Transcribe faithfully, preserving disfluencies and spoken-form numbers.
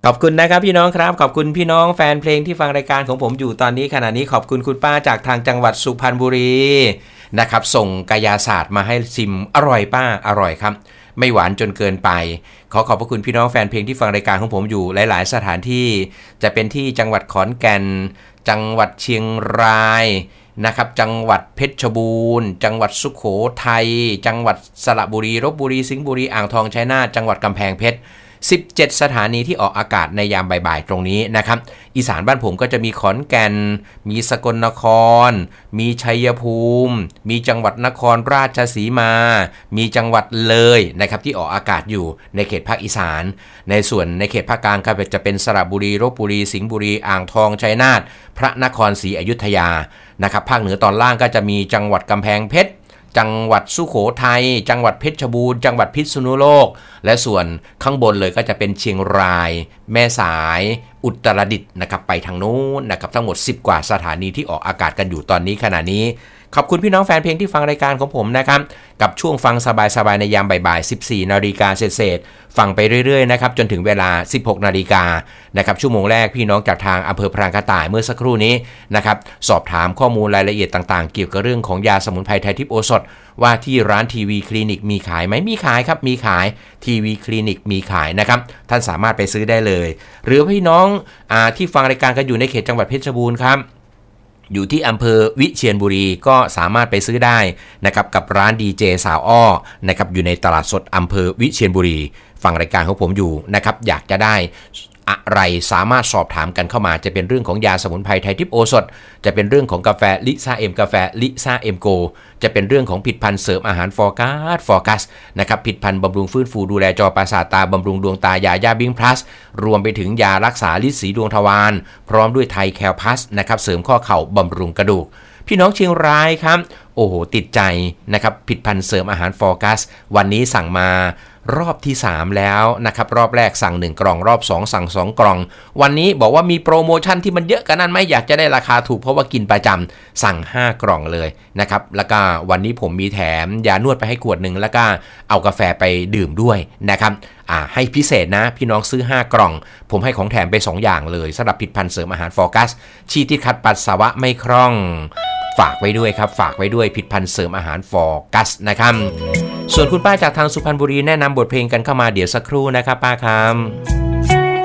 ขอบคุณนะครับพี่น้องครับขอบคุณพี่น้องแฟนเพลงที่ฟังรายการของผมอยู่ตอนนี้ขณะนี้ขอบคุณคุณป้าจากทางจังหวัดสุพรรณบุรีนะครับส่งกายาศาสตร์มาให้ชิมอร่อยป้าอร่อยครับไม่หวานจนเกินไปขอขอบพระคุณพี่น้องแฟนเพลงที่ฟังรายการของผมอยู่หลายๆสถานที่จะเป็นที่จังหวัดขอนแก่นจังหวัดเชียงรายนะครับจังหวัดเพชรบูรณ์จังหวัดสุโขทัยจังหวัดสระบุรีลพบุรีสิงห์บุรีอ่างทองชัยนาทจังหวัดกำแพงเพชรสิบเจ็ดสถานีที่ออกอากาศในยามบ่ายๆตรงนี้นะครับอีสานบ้านผมก็จะมีขอนแก่นมีสกลนครมีชัยภูมิมีจังหวัดนครราชสีมามีจังหวัดเลยนะครับที่ออกอากาศอยู่ในเขตภาคอีสานในส่วนในเขตภาคกลางก็จะเป็นสระบุรีลพบุรีสิงห์บุรีอ่างทองชัยนาทพระนครศรีอยุธยานะครับภาคเหนือตอนล่างก็จะมีจังหวัดกำแพงเพชรจังหวัดสุโขทัยจังหวัดเพชรบูรณ์จังหวัดพิษณุโลกและส่วนข้างบนเลยก็จะเป็นเชียงรายแม่สายอุตรดิตถ์นะครับไปทางนู้นนะครับทั้งหมดสิบกว่าสถานีที่ออกอากาศกันอยู่ตอนนี้ขณะนี้ขอบคุณพี่น้องแฟนเพลงที่ฟังรายการของผมนะครับกับช่วงฟังสบายๆในยามบ่ายๆ สิบสี่นาฬิกาเศษๆฟังไปเรื่อยๆนะครับจนถึงเวลา สิบหกนาฬิกานะครับชั่วโมงแรกพี่น้องจากทางอำเภอพรางกระต่ายเมื่อสักครู่นี้นะครับสอบถามข้อมูลรายละเอียดต่างๆเกี่ยวกับเรื่องของยาสมุนไพรไทยทิพย์โอสถว่าที่ร้านทีวีคลินิกมีขายไหมมีขายครับมีขายทีวีคลินิกมีขายนะครับท่านสามารถไปซื้อได้เลยหรือพี่น้องอ่าที่ฟังรายการกันอยู่ในเขตจังหวัดเพชรบูรณ์ครับอยู่ที่อำเภอวิเชียรบุรีก็สามารถไปซื้อได้นะครับกับร้านดีเจสาวอ้อนะครับอยู่ในตลาดสดอำเภอวิเชียรบุรีฟังรายการของผมอยู่นะครับอยากจะได้อะไรสามารถสอบถามกันเข้ามาจะเป็นเรื่องของยาสมุนไพรไทยทิพย์โอสถจะเป็นเรื่องของกาแฟลิซ่าเอ็มกาแฟลิซ่าเอ็มโกจะเป็นเรื่องของผลิตภัณฑ์เสริมอาหารฟอร์กัสฟอร์กัสนะครับผลิตภัณฑ์บำรุงฟื้นฟูดูแลจอประสาทตาบำรุงดวงตายายาบิงพลัสรวมไปถึงยารักษาลิสีดวงทวารพร้อมด้วยไทยแคลพลัสนะครับเสริมข้อเข่าบำรุงกระดูกพี่น้องเชียงรายครับโอ้โหติดใจนะครับผลิตภัณฑ์เสริมอาหารฟอร์กัสวันนี้สั่งมารอบที่สามแล้วนะครับรอบแรกสั่งหนึ่งกล่องรอบสองสั่งสองกล่องวันนี้บอกว่ามีโปรโมชั่นที่มันเยอะกันนั้นไหมอยากจะได้ราคาถูกเพราะว่ากินประจำสั่งห้ากล่องเลยนะครับแล้วก็วันนี้ผมมีแถมยานวดไปให้ขวดหนึ่งแล้วก็เอากาแฟไปดื่มด้วยนะครับอ่าให้พิเศษนะพี่น้องซื้อห้ากล่องผมให้ของแถมไปสองอย่างเลยสำหรับผลิตภัณฑ์เสริมอาหารฟอร์กัสชีที่คัดปัสสาวะไม่คล่องฝากไว้ด้วยครับฝากไว้ด้วยผลิตภัณฑ์เสริมอาหารฟอร์กัสนะครับส่วนคุณป้าจากทางสุพรรณบุรีแนะนำบทเพลงกันเข้ามาเดี๋ยวสักครู่นะครับป้าครับ